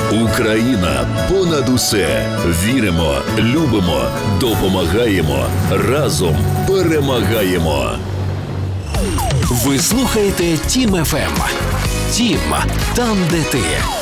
Україна понад усе. Віримо, любимо, допомагаємо. Разом перемагаємо. Ви слухаєте Тім ФМ. Тім, там, де ти.